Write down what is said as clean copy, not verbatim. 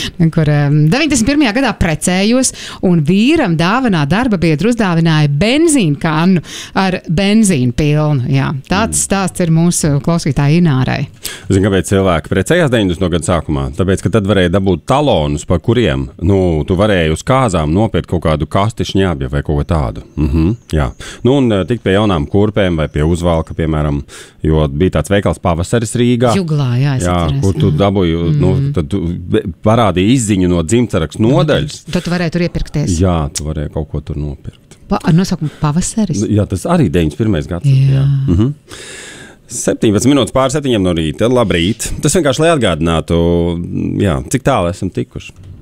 kur 91. gadā precējos, un vīram dāvanā darba biedru uzdāvināja benzīnu kannu ar benzīnu pilnu. Jā, tāds stāsts ir mūsu klausītāja Inārai. Zini, kāpēc cilvēki precējās 90. gadu sākumā? Tāpēc, ka tad varēja dabūt talonus, par kuriem, tu varēji uz kāzām nopirkt kaut kādu kasti šņābja vai kaut ko tādu. Jā. Un tikt pie jaunām kurpēm vai pie uzvalka, piemēram, jo bija tāds veikals Pavasaris Rīgā. Juglā, jā, kur tu dabūji, tad tu parādīji izziņu no dzimtsarakstu nodaļas. Tad tu varēji tur iepirkties. Jā, tu varēji kaut ko tur nopirkt. Ar nosaukumu Pavasaris? Jā, tas arī 91. gads. Jā. 17 minūtes pār 7 no rīta. Labrīt. Tas vienkārši, lai atgādinātu, cik tālu esam tikuši.